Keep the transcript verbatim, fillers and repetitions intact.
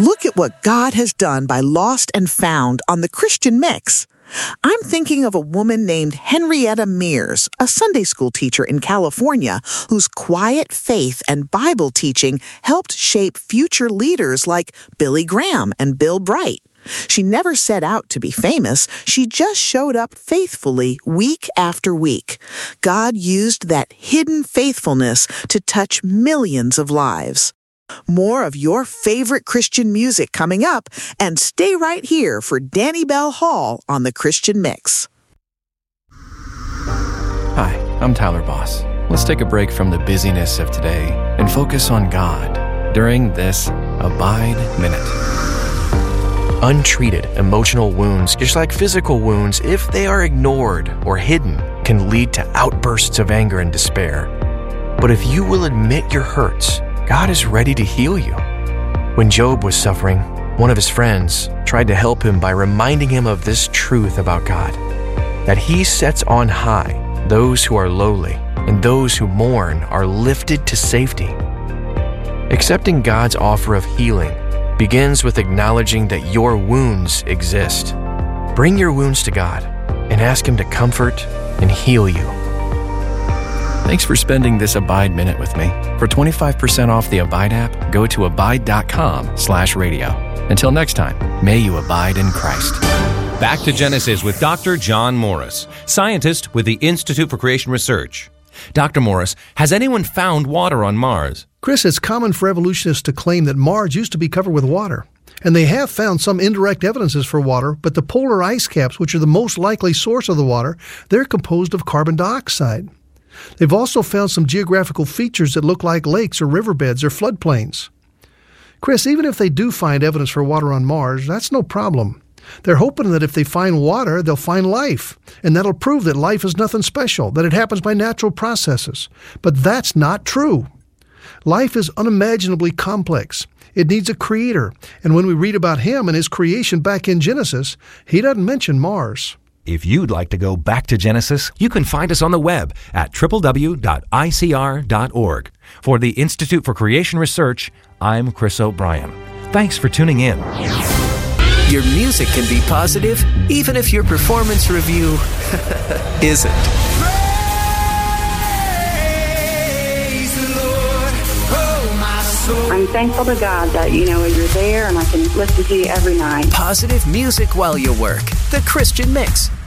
Look at what God has done by Lost and Found on the Christian Mix. I'm thinking of a woman named Henrietta Mears, a Sunday school teacher in California, whose quiet faith and Bible teaching helped shape future leaders like Billy Graham and Bill Bright. She never set out to be famous. She just showed up faithfully week after week. God used that hidden faithfulness to touch millions of lives. More of your favorite Christian music coming up, and stay right here for Danny Bell Hall on the Christian Mix. Hi, I'm Tyler Boss. Let's take a break from the busyness of today and focus on God during this Abide Minute. Untreated emotional wounds, just like physical wounds, if they are ignored or hidden, can lead to outbursts of anger and despair. But if you will admit your hurts, God is ready to heal you. When Job was suffering, one of his friends tried to help him by reminding him of this truth about God, that He sets on high those who are lowly, and those who mourn are lifted to safety. Accepting God's offer of healing begins with acknowledging that your wounds exist. Bring your wounds to God and ask Him to comfort and heal you. Thanks for spending this Abide Minute with me. For twenty-five percent off the Abide app, go to abide.com slash radio. Until next time, may you abide in Christ. Back to Genesis with Doctor John Morris, scientist with the Institute for Creation Research. Doctor Morris, has anyone found water on Mars? Chris, it's common for evolutionists to claim that Mars used to be covered with water. And they have found some indirect evidences for water, but the polar ice caps, which are the most likely source of the water, they're composed of carbon dioxide. They've also found some geographical features that look like lakes or riverbeds or floodplains. Chris, even if they do find evidence for water on Mars, that's no problem. They're hoping that if they find water, they'll find life, and that'll prove that life is nothing special, that it happens by natural processes. But that's not true. Life is unimaginably complex. It needs a creator, and when we read about Him and His creation back in Genesis, He doesn't mention Mars. If you'd like to go back to Genesis, you can find us on the web at w w w dot i c r dot org. For the Institute for Creation Research, I'm Chris O'Brien. Thanks for tuning in. Your music can be positive, even if your performance review isn't. Praise the Lord, oh my soul. I'm thankful to God that, you know, you're there and I can listen to you every night. Positive music while you work. The Christian Mix